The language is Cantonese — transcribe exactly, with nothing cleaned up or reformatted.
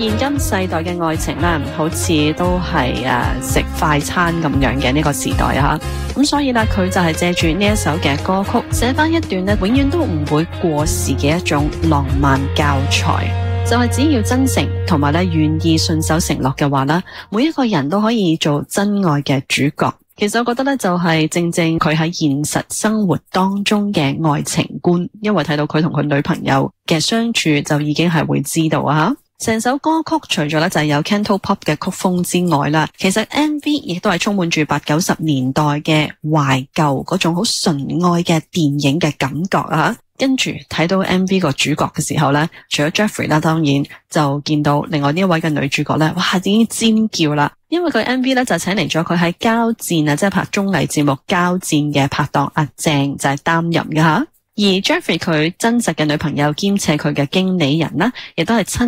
現今世代嘅愛情咧，好似都係誒食快餐咁樣嘅呢個時代啊，咁所以咧佢就係借住呢一首嘅歌曲，寫翻一段咧永遠都唔會過時嘅一種浪漫教材，就係只要真誠同埋咧願意信守承諾嘅話咧，每一個人都可以做真愛嘅主角。其實我覺得咧，就係正正佢喺現實生活當中嘅愛情觀，因為睇到佢同佢女朋友嘅相處，就已經係會知道啊。成首歌曲除咗咧就係有 Cantopop 嘅曲風之外啦，其實 M V 亦都係充滿住八九十年代嘅懷舊嗰種好純愛嘅電影嘅感覺啊。跟住睇到 M V 個主角嘅時候咧，除咗 Jeffrey 啦，當然就見到另外呢一位嘅女主角咧，哇，已經尖叫啦！因為佢 M V 咧就請嚟咗佢喺交戰啊，即係拍綜藝節目交戰嘅拍檔阿鄭就係擔任嘅吓，而 Jeffrey 佢真實嘅女朋友兼且佢嘅經理人啦，亦都係親